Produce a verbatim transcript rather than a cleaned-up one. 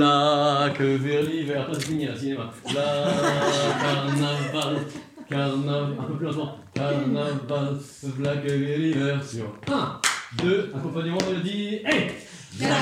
V'là que vers l'hiver, pas de finir le cinéma. V'là carnaval, carnaval, un peu plus lentement. Carnaval, v'là que vers l'hiver sur un, deux, accompagnement mélodie, et